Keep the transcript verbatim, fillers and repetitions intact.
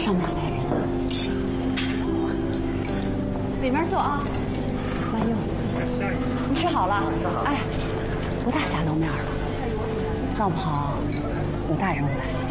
上面来人了，里面坐啊。马兄，你吃好了？哎，不大下楼面了，闹不好有大人物来。